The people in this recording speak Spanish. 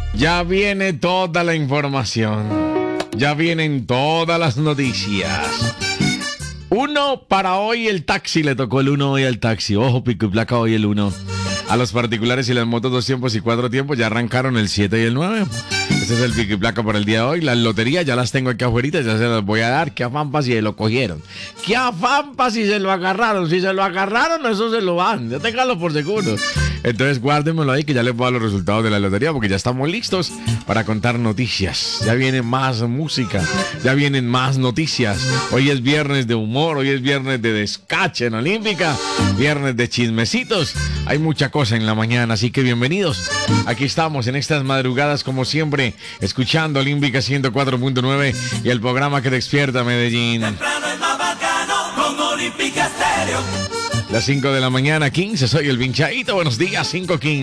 Ya viene toda la información. Ya vienen todas las noticias. Uno para hoy el taxi, le tocó el 1 hoy al taxi. Ojo, pico y placa hoy el 1. A los particulares y las motos 2 tiempos y 4 tiempos ya arrancaron el 7 y el 9. Ese es el pico y placa para el día de hoy. Las loterías ya las tengo aquí afuera, ya se las voy a dar. Qué afampa si se lo cogieron. Qué afampa si se lo agarraron. Si se lo agarraron, eso se lo van. Ya ténganlo por seguro. Entonces guárdenmelo ahí que ya les voy a dar los resultados de la lotería porque ya estamos listos para contar noticias. Ya viene más música, ya vienen más noticias. Hoy es viernes de humor, hoy es viernes de descache en Olímpica, viernes de chismecitos. Hay mucha cosa en la mañana, así que bienvenidos. Aquí estamos en estas madrugadas como siempre, escuchando Olímpica 104.9 y el programa que despierta Medellín. Temprano es más bacano con Olímpica Estéreo. Las 5 de la mañana, 15, soy el Vinchadito. Buenos días, 5:15.